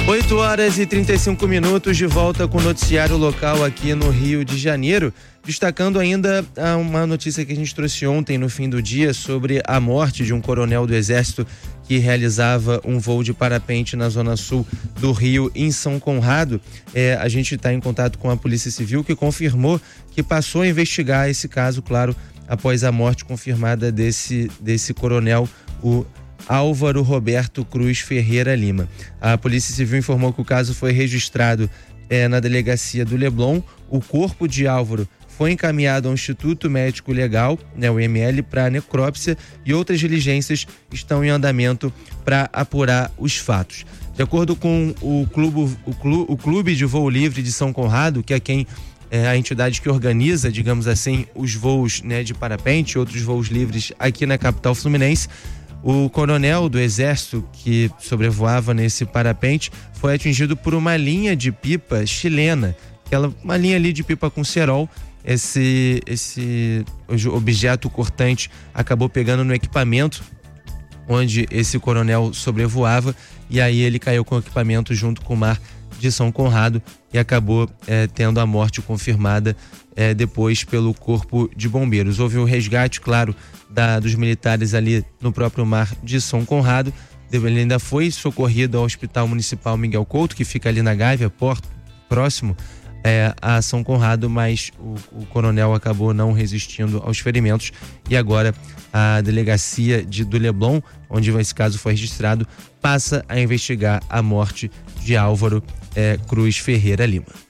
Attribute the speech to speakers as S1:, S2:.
S1: 8h35, de volta com o noticiário local aqui no Rio de Janeiro, destacando ainda uma notícia que a gente trouxe ontem no fim do dia sobre a morte de um coronel do Exército que realizava um voo de parapente na zona sul do Rio, em São Conrado. A gente está em contato com a Polícia Civil, que confirmou que passou a investigar esse caso, claro, após a morte confirmada desse coronel, o Álvaro Roberto Cruz Ferreira Lima. A Polícia Civil informou que o caso foi registrado na delegacia do Leblon. O corpo de Álvaro foi encaminhado ao Instituto Médico Legal, o IML, para necrópsia, e outras diligências estão em andamento para apurar os fatos. De acordo com o Clube de Voo Livre de São Conrado, que é a entidade que organiza, digamos assim, os voos de parapente e outros voos livres aqui na capital fluminense, o coronel do Exército que sobrevoava nesse parapente foi atingido por uma linha de pipa chilena, uma linha ali de pipa com cerol. Esse objeto cortante acabou pegando no equipamento onde esse coronel sobrevoava, e aí ele caiu com o equipamento junto com o mar de São Conrado e acabou tendo a morte confirmada depois pelo Corpo de Bombeiros. Houve um resgate, claro, dos militares ali no próprio mar de São Conrado. Ele ainda foi socorrido ao Hospital Municipal Miguel Couto, que fica ali na Gávea, próximo a São Conrado, mas o coronel acabou não resistindo aos ferimentos, e agora a delegacia do Leblon, onde esse caso foi registrado, passa a investigar a morte de Álvaro Cruz Ferreira Lima.